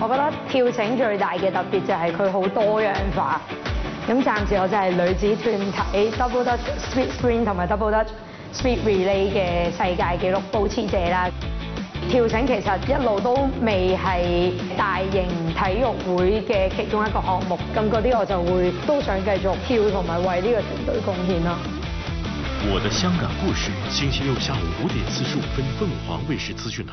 我覺得跳繩最大嘅特別就係佢好多樣化。咁暫時我就係女子團體 Double Dutch Speed Sprint 同埋 Double Dutch Speed Relay 嘅世界紀錄保持者啦。跳繩其實一路都未係大型體育會嘅其中一個項目，咁嗰啲我就會都想繼續跳同埋為呢個團隊貢獻啦。 我的香港故事，星期六下午5點45分，鳳凰衛視資訊台。